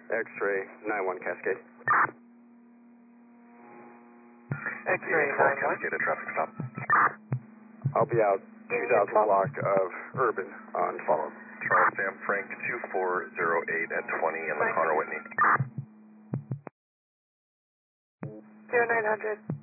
X-ray 91 Cascade. X-ray 91. Cascade, a traffic stop. I'll be out 2000 block of Urban on follow. Charles Sam Frank 2408 at 20 in the Connor Whitney. 0900.